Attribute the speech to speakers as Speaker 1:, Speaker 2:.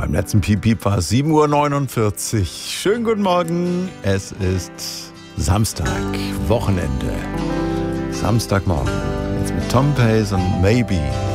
Speaker 1: Beim letzten Piep Piep war es 7:49 Uhr. Schönen guten Morgen. Es ist Samstag, Wochenende. Samstagmorgen. Jetzt mit Tom Pace und Maybe.